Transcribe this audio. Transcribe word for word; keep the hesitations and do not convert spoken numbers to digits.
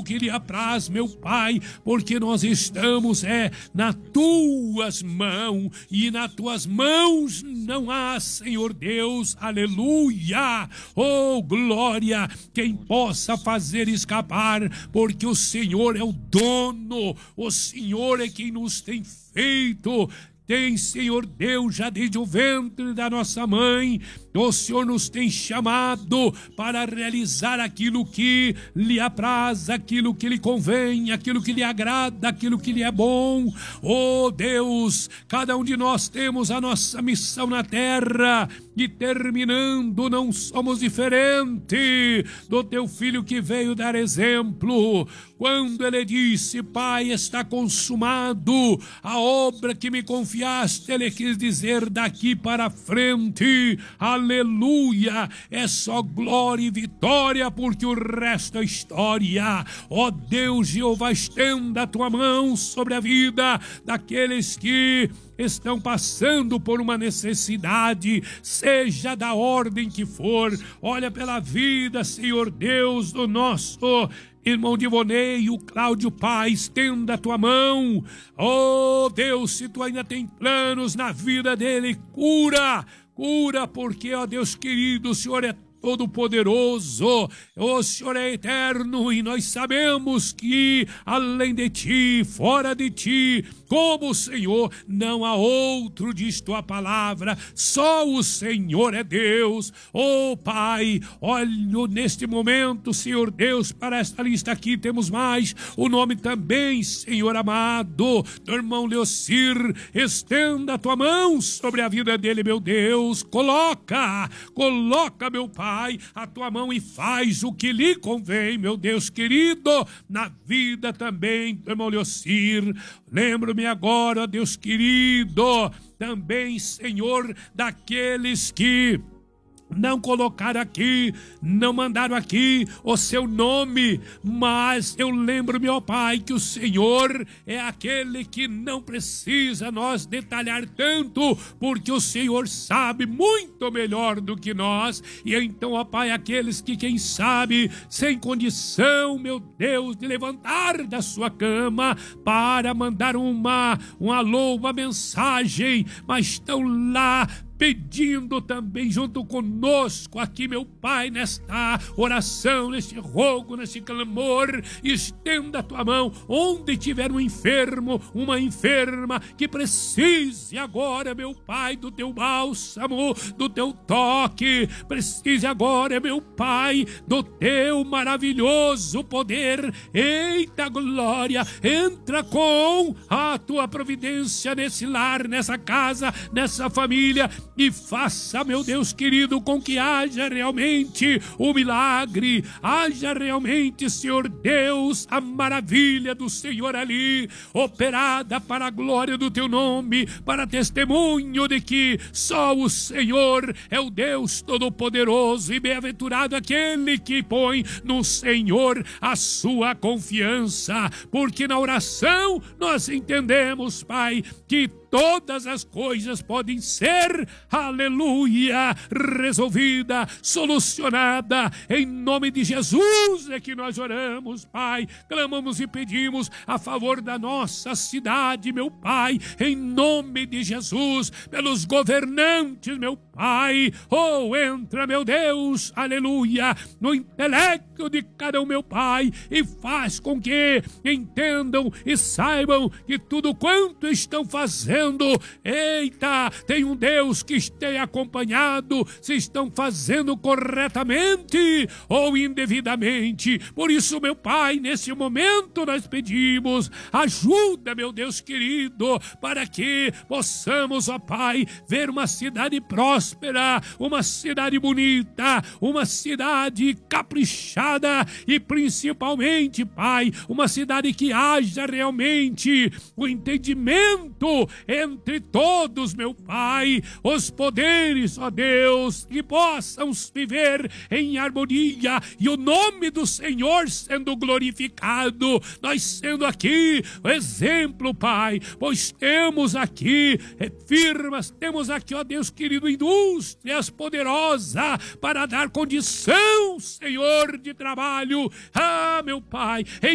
que lhe apraz, meu Pai, porque nós estamos é nas tuas mãos, e nas tuas mãos não há, Senhor Deus, aleluia, oh glória, quem possa fazer escapar, porque o Senhor é o dono, o Senhor é quem nos tem feito. Tem, Senhor Deus, já desde o ventre da nossa mãe, o Senhor nos tem chamado para realizar aquilo que lhe apraz, aquilo que lhe convém, aquilo que lhe agrada, aquilo que lhe é bom. Oh Deus, cada um de nós temos a nossa missão na terra, e terminando não somos diferente do teu filho que veio dar exemplo. Quando ele disse, Pai, está consumado, a obra que me confiaste, ele quis dizer daqui para frente, aleluia, é só glória e vitória, porque o resto é história. Ó Deus, Jeová, estenda a tua mão sobre a vida daqueles que estão passando por uma necessidade, seja da ordem que for. Olha pela vida, Senhor Deus, do nosso irmão Divonei, o Cláudio, Pai, estenda a tua mão. Oh Deus, se tu ainda tem planos na vida dele, cura, cura, porque, ó Deus querido, o Senhor é Todo-Poderoso, o Senhor é eterno, e nós sabemos que além de ti, fora de ti, como o Senhor, não há outro, diz tua palavra, só o Senhor é Deus. Oh Pai, olho neste momento, Senhor Deus, para esta lista aqui temos mais o nome também, Senhor amado, do irmão Leocir. Estenda a tua mão sobre a vida dele, meu Deus, coloca, coloca, meu Pai, a tua mão e faz o que lhe convém, meu Deus querido, na vida também do irmão Leocir. Lembro-me agora, ó Deus querido, também, Senhor, daqueles que não colocaram aqui, não mandaram aqui o seu nome, mas eu lembro-me, ó Pai, que o Senhor é aquele que não precisa nós detalhar tanto, porque o Senhor sabe muito melhor do que nós. E então, ó Pai, aqueles que, quem sabe, sem condição, meu Deus, de levantar da sua cama para mandar uma, um alô, uma mensagem, mas estão lá pedindo também junto conosco aqui, meu Pai, nesta oração, neste rogo, neste clamor. Estenda a tua mão onde tiver um enfermo, uma enferma que precise agora, meu Pai, do teu bálsamo, do teu toque, precise agora, meu Pai, do teu maravilhoso poder. Eita glória, entra com a tua providência nesse lar, nessa casa, nessa família, e faça, meu Deus querido, com que haja realmente o milagre, haja realmente, Senhor Deus, a maravilha do Senhor ali, operada para a glória do teu nome, para testemunho de que só o Senhor é o Deus Todo-Poderoso, e bem-aventurado aquele que põe no Senhor a sua confiança, porque na oração nós entendemos, Pai, que todas as coisas podem ser, aleluia, resolvida, solucionada. Em nome de Jesus é que nós oramos, Pai, clamamos e pedimos a favor da nossa cidade, meu Pai, em nome de Jesus, pelos governantes, meu Pai. Oh, entra, meu Deus, aleluia, no intelecto de cada um, meu Pai, e faz com que entendam e saibam que tudo quanto estão fazendo, eita, tem um Deus que esteja acompanhado, se estão fazendo corretamente ou indevidamente. Por isso, meu Pai, nesse momento nós pedimos ajuda, meu Deus querido, para que possamos, ó Pai, ver uma cidade próspera, uma cidade bonita, uma cidade caprichada e principalmente, Pai, uma cidade que haja realmente o entendimento entre todos, meu Pai, os poderes, ó Deus, que possam viver em harmonia e o nome do Senhor sendo glorificado, nós sendo aqui o exemplo, Pai, pois temos aqui é, firmas, temos aqui, ó Deus querido, indústrias poderosas para dar condição, Senhor, de trabalho, ah, meu Pai, em